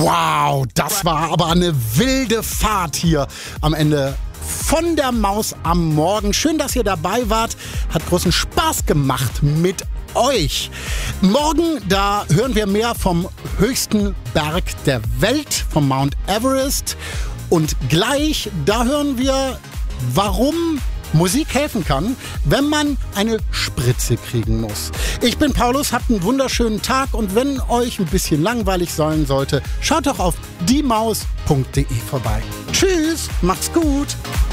Wow, das war aber eine wilde Fahrt hier am Ende von der Maus am Morgen. Schön, dass ihr dabei wart. Hat großen Spaß gemacht mit euch. Morgen, da hören wir mehr vom höchsten Berg der Welt, vom Mount Everest. Und gleich, da hören wir, warum Musik helfen kann, wenn man eine Spritze kriegen muss. Ich bin Paulus, habt einen wunderschönen Tag und wenn euch ein bisschen langweilig sein sollte, schaut doch auf diemaus.de vorbei. Tschüss, macht's gut!